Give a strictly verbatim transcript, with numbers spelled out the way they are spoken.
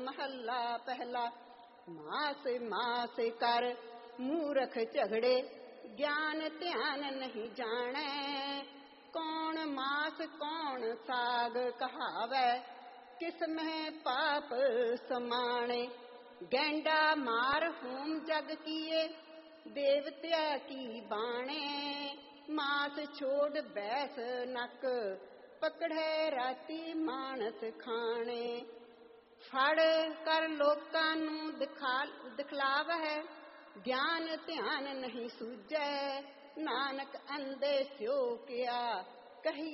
महला पहला। मास मास कर मूरख झगड़े, ज्ञान ध्यान नहीं जाने। कौन मास कौन साग कहावै, किस में पाप समाने। गेंडा मार होम जग किए, देवत्या की बाणे। मास छोड़ बैस नक, पकड़े राती मानस खाने। फड़ कर लोकां नूं दिखा दिखलावै, ज्ञान ध्यान नहीं सूझै। नानक अंधे स्यो किया, कही